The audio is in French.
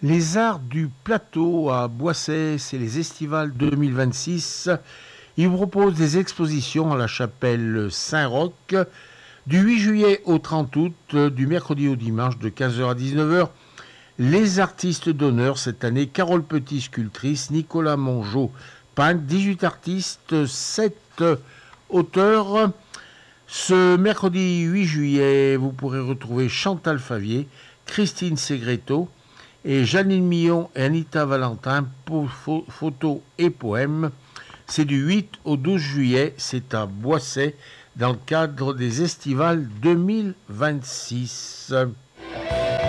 Les Arts du Plateau à Boissey, c'est les Estivales 2026. Ils proposent des expositions à la chapelle Saint-Roch du 8 juillet au 30 août, du mercredi au dimanche de 15h à 19h. Les artistes d'honneur cette année, Carole Petit, sculptrice, Nicolas Mongeau, peintre, 18 artistes, 7 auteurs. Ce mercredi 8 juillet, vous pourrez retrouver Chantal Favier, Christine Segretto et Janine Millon et Anita Valentin pour photos et poèmes. C'est du 8 au 12 juillet, c'est à Boissey, dans le cadre des Estivales 2026.